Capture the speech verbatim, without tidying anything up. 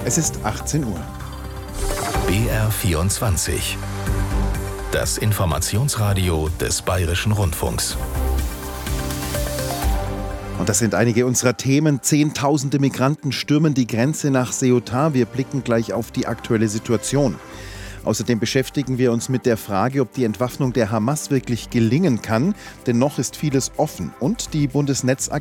Es ist achtzehn Uhr. B R vierundzwanzig. Das Informationsradio des Bayerischen Rundfunks. Und das sind einige unserer Themen. Zehntausende Migranten stürmen die Grenze nach Ceuta. Wir blicken gleich auf die aktuelle Situation. Außerdem beschäftigen wir uns mit der Frage, ob die Entwaffnung der Hamas wirklich gelingen kann. Denn noch ist vieles offen. Und die Bundesnetzagentur